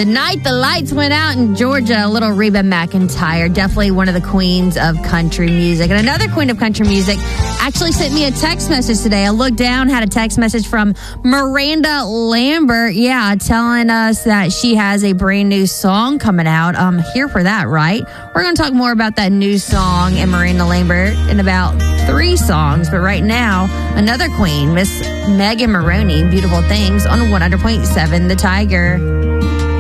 The night the lights went out in Georgia, little Reba McEntire, definitely one of the queens of country music. And another queen of country music actually sent me a text message today. I looked down, had a text message from Miranda Lambert, telling us that she has a brand new song coming out. Here for that, right? We're going to talk more about that new song and Miranda Lambert in about 3 songs. But right now, another queen, Miss Megan Maroney, Beautiful Things on 100.7 The Tiger.